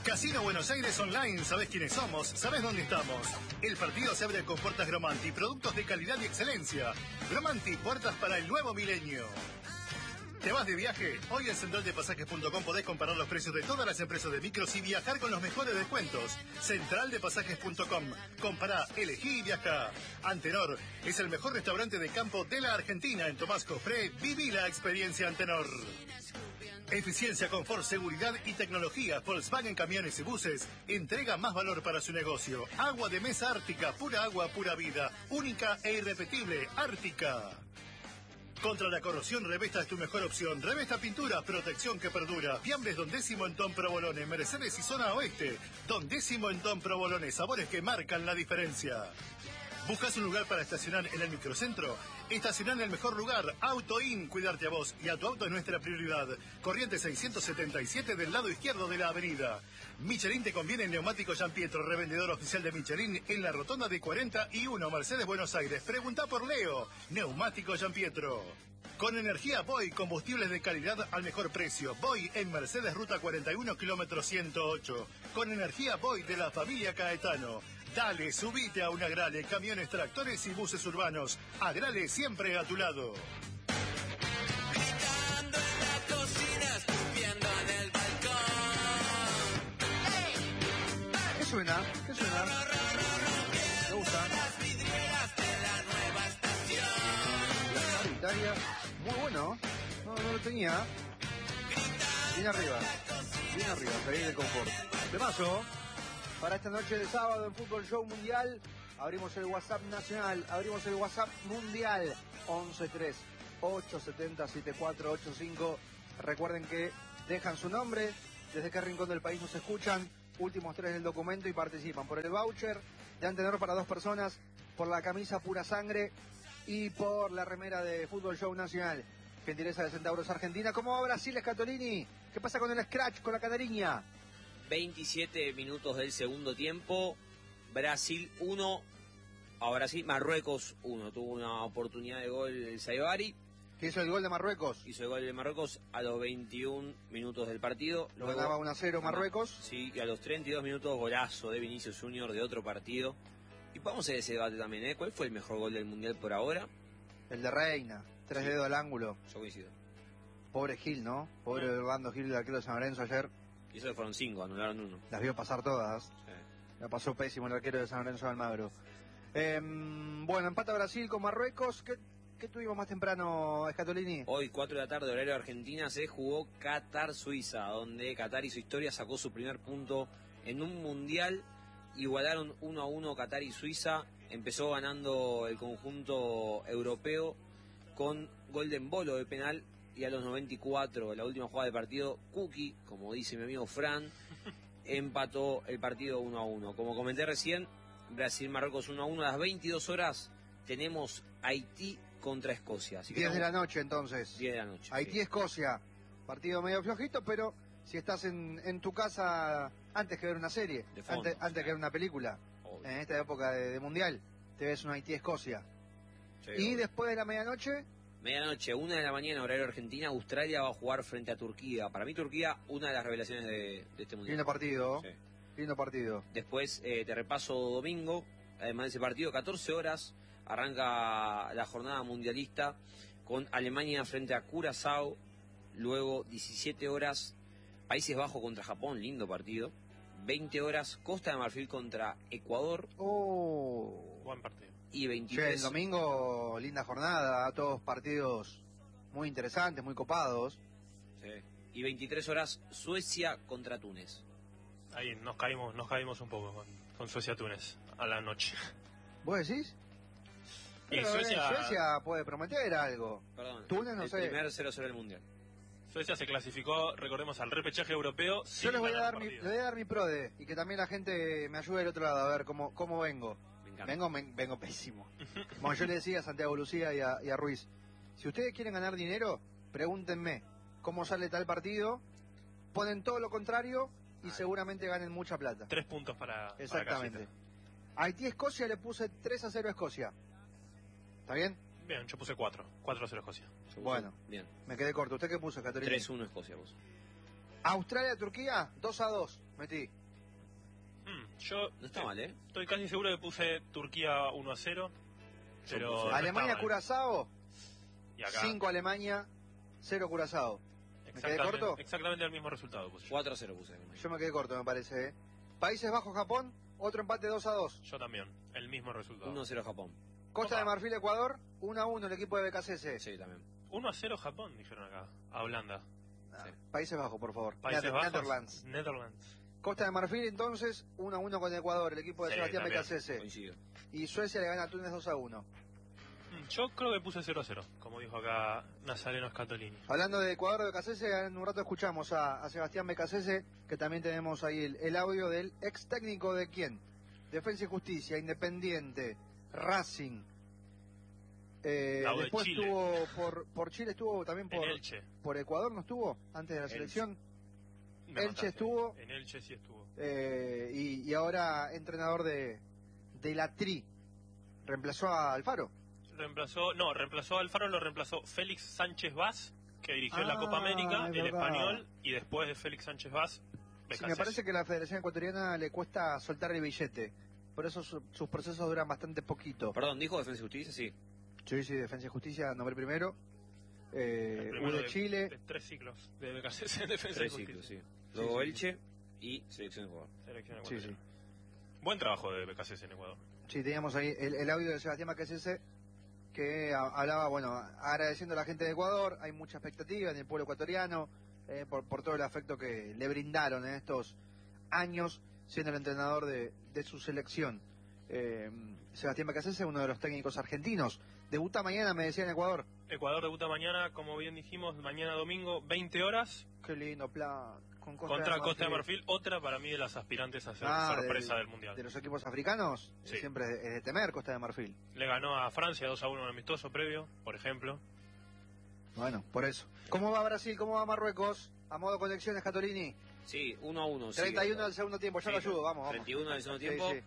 Casino Buenos Aires Online, ¿sabés quiénes somos? ¿Sabés dónde estamos? El partido se abre con puertas Gromanti, productos de calidad y excelencia. Gromanti, puertas para el nuevo milenio. ¿Te vas de viaje? Hoy en centraldepasajes.com podés comparar los precios de todas las empresas de micros y viajar con los mejores descuentos. Centraldepasajes.com. Compará, elegí y viajá. Antenor es el mejor restaurante de campo de la Argentina. En Tomás Cofré, viví la experiencia Antenor. Eficiencia, confort, seguridad y tecnología. Volkswagen Camiones y Buses entrega más valor para su negocio. Agua de mesa Ártica, pura agua, pura vida. Única e irrepetible, Ártica. Contra la corrosión, Revesta es tu mejor opción. Revesta Pintura, protección que perdura. Fiambres Don Décimo en Don Provolone, Mercedes y Zona Oeste. Don Décimo en Don Provolone, sabores que marcan la diferencia. ¿Buscas un lugar para estacionar en el microcentro? Estacionar en el mejor lugar, AutoIn, cuidarte a vos y a tu auto es nuestra prioridad. Corriente 677 del lado izquierdo de la avenida. Michelin te conviene en Neumático Giampietro, revendedor oficial de Michelin en la rotonda de 41, Mercedes, Buenos Aires. Pregunta por Leo, Neumático Giampietro. Con energía Boy, combustibles de calidad al mejor precio. Boy en Mercedes, ruta 41, kilómetro 108. Con energía Boy de la familia Caetano. Dale, subite a un Agrale, camiones, tractores y buses urbanos. Agrale siempre a tu lado. Gritando en la cocina, escupiendo en el balcón. ¿Qué suena? ¿Qué suena? ¿Te gusta? Las vidrieras de la nueva estación. La Italia. Muy bueno. No lo tenía. Bien arriba. Bien arriba, salir de confort. Temazo. Para esta noche de sábado en Fútbol Show Mundial, abrimos el WhatsApp nacional, abrimos el WhatsApp mundial, 1138707485. Recuerden que dejan su nombre, desde qué rincón del país nos escuchan, últimos 3 del documento y participan por el voucher de Antenor para 2 personas, por la camisa Pura Sangre y por la remera de Fútbol Show Nacional. Gentileza de Centauros Argentina. ¿Cómo va Brasil, Scatolini? ¿Qué pasa con el scratch, con la canariña? 27 minutos del segundo tiempo, Brasil 1, ahora sí, Marruecos 1. Tuvo una oportunidad de gol el Saibari. ¿Qué hizo el gol de Marruecos? Hizo el gol de Marruecos a los 21 minutos del partido. Lo ganaba 1-0 Marruecos. Sí, y a los 32 minutos golazo de Vinicius Junior de otro partido. Y vamos a hacer ese debate también, ¿eh? ¿Cuál fue el mejor gol del Mundial por ahora? El de Reina, 3 dedos al ángulo. Yo coincido. Pobre Gil, ¿no? Pobre Orlando Gil del arquero de San Lorenzo ayer. Y eso fueron 5, anularon 1. Las vio pasar todas. Sí. La pasó pésimo el arquero de San Lorenzo de Almagro. Bueno, empata Brasil con Marruecos. ¿Qué tuvimos más temprano, Scatolini? Hoy, 4 de la tarde, horario de Argentina, se jugó Qatar-Suiza, donde Qatar hizo historia, sacó su primer punto en un mundial. Igualaron 1-1 Qatar y Suiza. Empezó ganando el conjunto europeo con gol de Embolo de penal. Y a los 94, la última jugada del partido, Cookie, como dice mi amigo Fran, empató el partido 1-1. Como comenté recién, Brasil-Marruecos 1-1. A las 22 horas tenemos Haití contra Escocia. Así que 10 de la noche entonces. 10 de la noche. Haití-Escocia. Partido medio flojito, pero si estás en tu casa antes que ver una serie, De fondo, antes que ver una película, Obvio. en esta época de Mundial, te ves un Haití-Escocia. Sí, Y obvio. después de la medianoche... Medianoche, 1 de la mañana, horario Argentina, Australia va a jugar frente a Turquía. Para mí Turquía, una de las revelaciones de este mundial. Lindo partido. Sí. Lindo partido. Después te repaso domingo, además de ese partido, 14 horas, arranca la jornada mundialista con Alemania frente a Curazao. Luego 17 horas, Países Bajos contra Japón, lindo partido. 20 horas, Costa de Marfil contra Ecuador. Buen partido. Y Che, 23... el domingo, linda jornada, todos partidos muy interesantes, muy copados. Sí. Y 23 horas, Suecia contra Túnez. Ahí nos caímos un poco con Suecia-Túnez a la noche. ¿Vos decís? Y Pero, Suecia puede prometer algo. Perdón, Túnez, no el sé. primer 0-0 del mundial. Suecia se clasificó, recordemos, al repechaje europeo. Yo sin les voy a ganar dar un le partido. voy a dar mi prode y que también la gente me ayude del otro lado a ver cómo vengo. Me encanta. Vengo pésimo. Como yo le decía a Santiago Lucía y a Ruiz, si ustedes quieren ganar dinero, pregúntenme cómo sale tal partido, ponen todo lo contrario y seguramente ganen mucha plata. 3 puntos para Exactamente. Casita. Haití-Escocia le puse 3-0 a Escocia. ¿Está bien? Bien, yo puse 4. 4-0 Escocia. Se puso Bueno. Bien. Me quedé corto. ¿Usted qué puso, Caterina? 3-1 Escocia, vos. Australia-Turquía, 2-2, metí. Yo No está mal, ¿eh? estoy casi seguro que puse Turquía 1-0, pero no está Alemania-Curazao, mal. Y acá 5 Alemania, 0 Curazao. ¿Me quedé corto? Exactamente el mismo resultado puse yo. 4-0 puse. Yo me quedé corto, me parece. Países Bajos-Japón, otro empate 2-2. Yo también, el mismo resultado. 1-0 Japón. Costa Opa. de Marfil-Ecuador, 1-1 el equipo de BKCS. Sí, también. 1-0 Japón, dijeron acá, a Holanda. Ah, Sí. Países Bajos, por favor. Países Bajos, Netherlands. Netherlands. Costa de Marfil, entonces, 1-1 con Ecuador, el equipo de Sí, Sebastián también. BKCS. Coincido. Y Suecia le gana a Túnez 2-1. Yo creo que puse 0-0, como dijo acá Nazareno Scatolini. Hablando de Ecuador de BKCS, en un rato escuchamos a Sebastián BKCS, que también tenemos ahí el audio del ex técnico de quién. Defensa y Justicia, Independiente, Racing. Lado de Después Chile. estuvo por Chile, estuvo también En Elche. por Ecuador, ¿no estuvo? Antes de la Elche. selección. Me Elche mataste. estuvo. En Elche sí estuvo. Y ahora entrenador de la Tri. Reemplazó a Alfaro. Reemplazó a Alfaro, lo reemplazó Félix Sánchez Vaz, que dirigió la Ah, Copa América, es el verdad. español, y después de Félix Sánchez Vaz, Sí, me parece que a la Federación Ecuatoriana le cuesta soltar el billete. Por eso sus procesos duran bastante poquito. Perdón, ¿dijo Defensa y Justicia? Sí. Sí, Defensa y Justicia, nombre primero. el U primero de Chile. de 3 ciclos de BKCS en Defensa y 3 Justicia. ciclos, sí. Luego sí. Elche y Selección de Ecuador. Selección Sí, ecuatoriana. Buen trabajo de BKCS en Ecuador. Sí, teníamos ahí el audio de Sebastián BKCS que hablaba, bueno, agradeciendo a la gente de Ecuador. Hay mucha expectativa en el pueblo ecuatoriano por todo el afecto que le brindaron en estos años siendo el entrenador de su selección. Sebastián BKCS, uno de los técnicos argentinos. Debuta mañana, me decía, en Ecuador. Ecuador debuta mañana, como bien dijimos, mañana domingo, 20 horas, Qué lindo plan. Con contra Costa de Marfil, otra para mí de las aspirantes a ser sorpresa del Mundial. De los equipos africanos, Sí. siempre es de temer Costa de Marfil. Le ganó a Francia 2-1 en un amistoso previo, por ejemplo. Bueno, por eso. ¿Cómo va Brasil? ¿Cómo va Marruecos? A modo colecciones, Catolini. Sí, 1-1. 31 del segundo tiempo, yo Sí, lo ayudo, vamos. 31 del segundo Sí, tiempo, sí.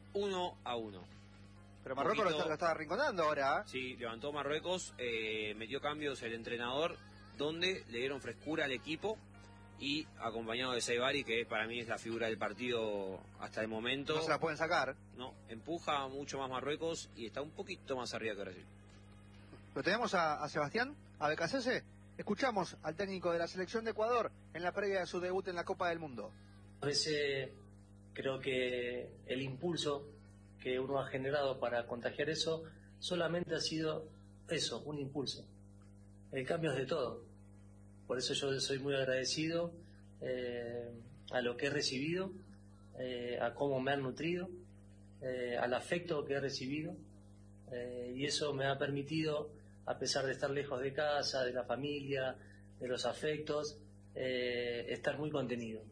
1-1. Pero Marruecos Poquito- lo está arrinconando ahora. ¿Eh? Sí, levantó Marruecos, metió cambios el entrenador, donde le dieron frescura al equipo y acompañado de Saibari, que para mí es la figura del partido hasta el momento. No se la pueden sacar. No, empuja mucho más Marruecos y está un poquito más arriba que Brasil. Lo tenemos a Sebastián, a BKCS. Escuchamos al técnico de la selección de Ecuador en la previa de su debut en la Copa del Mundo. A veces creo que el impulso que uno ha generado para contagiar eso solamente ha sido eso, un impulso. El cambio es de todo. Por eso yo soy muy agradecido a lo que he recibido, a cómo me han nutrido, al afecto que he recibido, y eso me ha permitido, a pesar de estar lejos de casa, de la familia, de los afectos, estar muy contenido.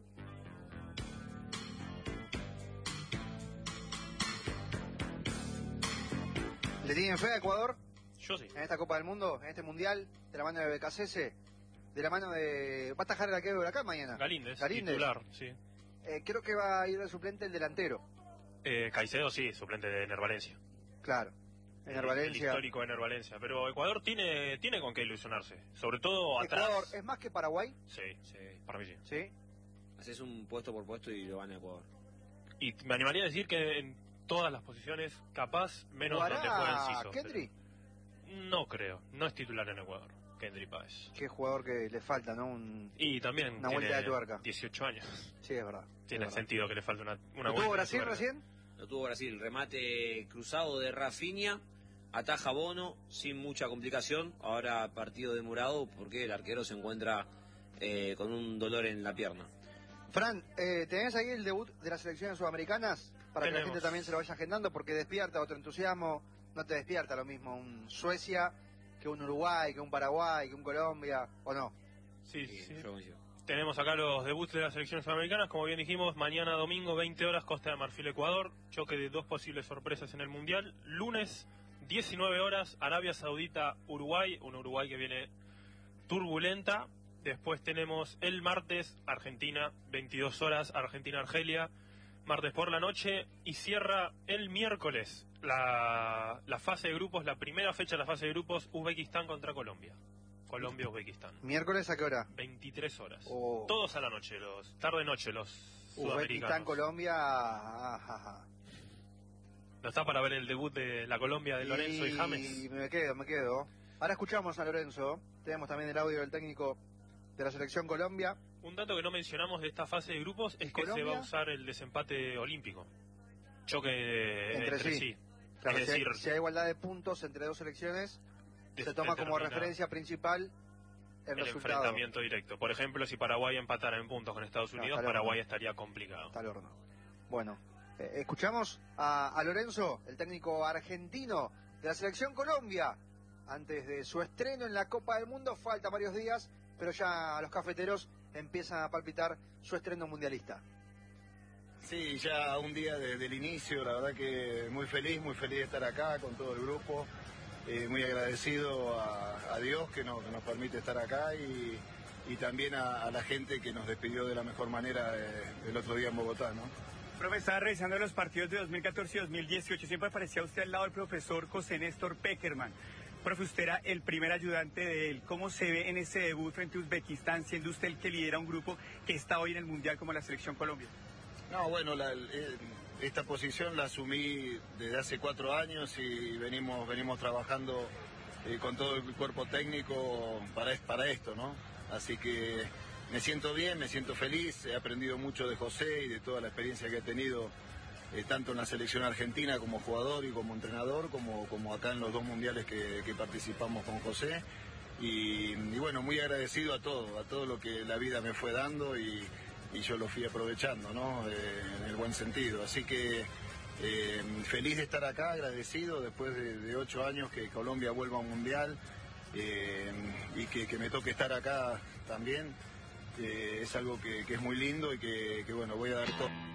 ¿Le tienen fe a Ecuador Yo sí. en esta Copa del Mundo, en este Mundial, de la mano de BKCS? De la mano de... ¿Va a atajar el arquero de Huracán mañana? Galíndez, Galíndez. titular, sí. Creo que va a ir de suplente el delantero. Caicedo sí, suplente de Ener Valencia. Claro. En El Valencia. histórico Ener Valencia. Pero Ecuador tiene con qué ilusionarse. Sobre todo atrás. Ecuador es más que Paraguay, Sí, Sí. para mí sí. ¿sí? Haces un puesto por puesto y lo van a Ecuador. Y me animaría a decir que en todas las posiciones, capaz, menos donde juega ¿Jugará Enciso. Kendry? pero No creo, no es titular en Ecuador, Kendry Páez. Qué jugador que le falta, ¿no? Y también Una tiene vuelta de tuerca. 18 años. Sí, es verdad. Tiene es verdad. sentido que le falte una ¿Lo vuelta tuvo de Brasil tuerca. recién? Lo tuvo Brasil, remate cruzado de Rafinha, ataja Bono sin mucha complicación. Ahora partido demorado porque el arquero se encuentra con un dolor en la pierna. Fran, ¿tenés ahí el debut de las selecciones sudamericanas? Para que la Tenemos. gente también se lo vaya agendando, porque despierta otro entusiasmo. No te despierta lo mismo un Suecia que un Uruguay, que un Paraguay, que un Colombia, ¿o no? Sí, Sí, sí. yo coincido. Tenemos acá los debuts de las selecciones sudamericanas, como bien dijimos, mañana domingo 20 horas Costa de Marfil Ecuador, choque de dos posibles sorpresas en el Mundial, lunes 19 horas Arabia Saudita Uruguay, un Uruguay que viene turbulenta, después tenemos el martes Argentina, 22 horas Argentina Argelia, martes por la noche, y cierra el miércoles la fase de grupos, la primera fecha de la fase de grupos, Uzbekistán contra Colombia. Colombia-Uzbekistán. ¿Miércoles a qué hora? 23 horas. Oh. Todos a la noche, tarde-noche los sudamericanos. Uzbekistán-Colombia. Ajá. ¿No está para ver el debut de la Colombia de Lorenzo y James? Y me quedo. Ahora escuchamos a Lorenzo. Tenemos también el audio del técnico de la selección Colombia. Un dato que no mencionamos de esta fase de grupos es que se va a usar el desempate olímpico. Choque entre sí. Claro, es decir, si hay igualdad de puntos entre dos selecciones, se toma como referencia principal el resultado. Enfrentamiento directo. Por ejemplo, si Paraguay empatara en puntos con Estados Unidos, Paraguay estaría complicado. Está al horno. Bueno, escuchamos a Lorenzo, el técnico argentino de la selección Colombia, antes de su estreno en la Copa del Mundo. Falta varios días, pero ya los cafeteros empiezan a palpitar su estreno mundialista. Sí, ya un día desde el inicio, la verdad que muy feliz de estar acá con todo el grupo, muy agradecido a Dios que nos permite estar acá y también a la gente que nos despidió de la mejor manera el otro día en Bogotá, ¿no? Profe, estaba revisando los partidos de 2014 y 2018, siempre aparecía usted al lado del profesor José Néstor Pekerman. Profe, usted era el primer ayudante de él. ¿Cómo se ve en ese debut frente a Uzbekistán, siendo usted el que lidera un grupo que está hoy en el Mundial como la Selección Colombia? No, bueno, esta posición la asumí desde hace 4 años y venimos trabajando con todo el cuerpo técnico para esto, ¿no? Así que me siento bien, me siento feliz, he aprendido mucho de José y de toda la experiencia que he tenido, tanto en la selección argentina como jugador y como entrenador, como acá en los 2 mundiales que participamos con José. Y bueno, muy agradecido a todo lo que la vida me fue dando y yo lo fui aprovechando, ¿no? En el buen sentido. Así que feliz de estar acá, agradecido después de 8 años que Colombia vuelva a un mundial y que me toque estar acá también. Es algo que es muy lindo y que bueno, voy a dar todo.